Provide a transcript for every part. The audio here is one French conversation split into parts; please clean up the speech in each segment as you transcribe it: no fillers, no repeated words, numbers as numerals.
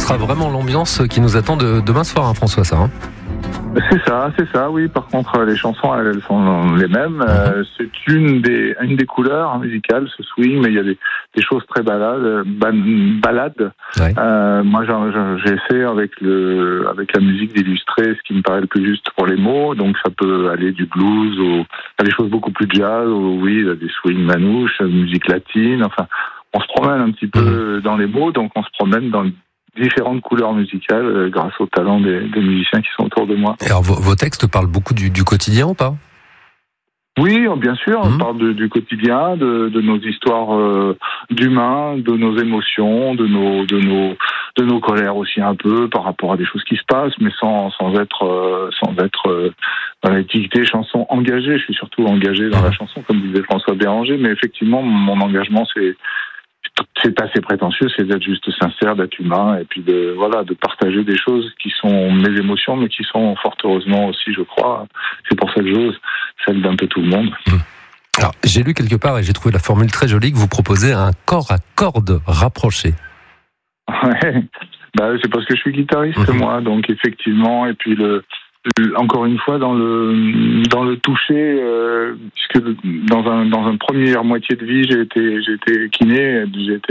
sera vraiment l'ambiance qui nous attend demain soir, hein, François, ça. Hein. C'est ça, oui. Par contre, les chansons, elles sont les mêmes. C'est une des couleurs musicales, ce swing, mais il y a des choses très balades. Ouais. Moi, j'essaie avec la musique d'illustrer ce qui me paraît le plus juste pour les mots. Donc, ça peut aller du blues à des choses beaucoup plus jazz, des swing manouches, musique latine. Enfin, on se promène un petit peu dans les mots, donc on se promène dans différentes couleurs musicales grâce au talent des musiciens qui sont autour de moi. Et alors, vos textes parlent beaucoup du quotidien ou pas ? Oui, bien sûr, on parle du quotidien, de nos histoires d'humains, de nos émotions, de nos colères aussi un peu par rapport à des choses qui se passent, mais sans être étiqueté chanson engagée. Je suis surtout engagé dans la chanson, comme disait François Béranger, mais effectivement, mon engagement, c'est assez prétentieux, c'est d'être juste sincère, d'être humain, et puis de partager des choses qui sont mes émotions, mais qui sont fort heureusement aussi, je crois, c'est pour ça que j'ose, celle d'un peu tout le monde. Alors, j'ai lu quelque part, et j'ai trouvé la formule très jolie, que vous proposez un corps à cordes rapproché. Ouais, c'est parce que je suis guitariste, moi, donc effectivement, et puis encore une fois dans le toucher, puisque dans un première moitié de vie j'ai été kiné,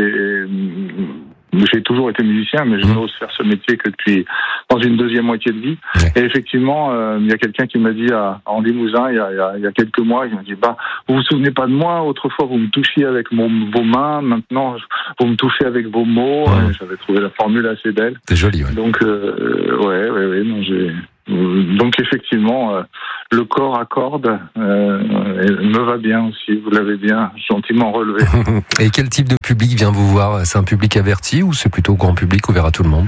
j'ai toujours été musicien, mais je n'ose faire ce métier que dans une deuxième moitié de vie. Et effectivement, il y a quelqu'un qui m'a dit en Limousin il y a quelques mois, il m'a dit vous vous souvenez pas de moi, autrefois vous me touchiez avec vos mains, maintenant vous me touchez avec vos mots. J'avais trouvé la formule assez belle. C'est joli, ouais. Donc donc effectivement, le corps à cordes me va bien aussi, vous l'avez bien gentiment relevé. Et quel type de public vient vous voir ? C'est un public averti ou c'est plutôt grand public, ouvert à tout le monde ?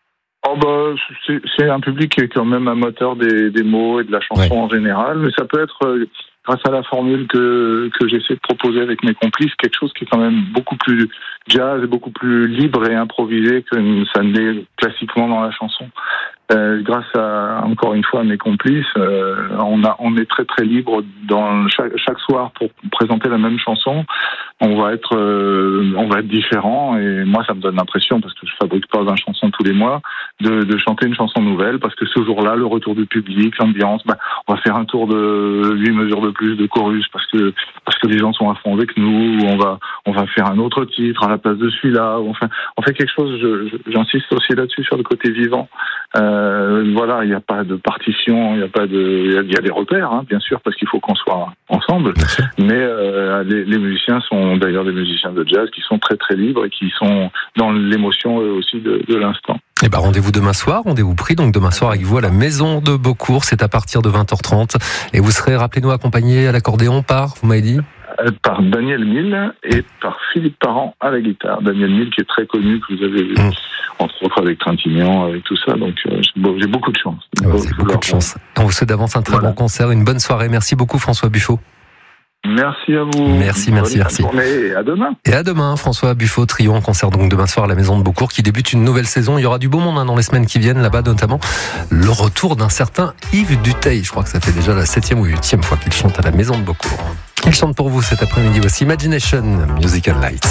C'est un public qui est quand même amateur des mots et de la chanson en général, mais ça peut être, grâce à la formule que j'essaie de proposer avec mes complices, quelque chose qui est quand même beaucoup plus jazz et beaucoup plus libre et improvisé que ça ne l'est classiquement dans la chanson. Grâce encore une fois à mes complices, on est très très libre dans chaque soir pour présenter la même chanson. On va être différent, et moi ça me donne l'impression, parce que je fabrique pas 20 chansons tous les mois, de chanter une chanson nouvelle, parce que ce jour-là, le retour du public, l'ambiance, on va faire un tour de 8 mesures de plus de chorus, parce que les gens sont à fond avec nous. On va faire un autre titre à la place de celui-là. Enfin, on fait quelque chose. J'insiste aussi là-dessus sur le côté vivant. Il n'y a pas de partition, il y a des repères, hein, bien sûr, parce qu'il faut qu'on soit ensemble. Mais les musiciens sont d'ailleurs des musiciens de jazz qui sont très très libres et qui sont dans l'émotion eux aussi de l'instant. Et rendez-vous demain soir, rendez-vous pris donc demain soir avec vous à la Maison de Beaucourt, c'est à partir de 20h30, et vous serez, rappelez-nous, accompagné à l'accordéon vous m'avez dit ? Par Daniel Mille et par Philippe Parent à la guitare. Daniel Mille qui est très connu, que vous avez vu, entre autres avec Trintignant, avec tout ça, donc j'ai beaucoup de chance. Beaucoup de chance. On vous souhaite d'avance un très bon concert, une bonne soirée. Merci beaucoup François Buffo. Merci à vous. Merci. Et à demain. Et à demain, François Buffo, trio en concert donc demain soir à la Maison de Beaucourt qui débute une nouvelle saison. Il y aura du beau monde dans les semaines qui viennent là-bas, notamment le retour d'un certain Yves Duteil. Je crois que ça fait déjà la 7e ou 8e fois qu'il chante à la Maison de Beaucourt. Il chante pour vous cet après-midi aussi Imagination Musical Lights.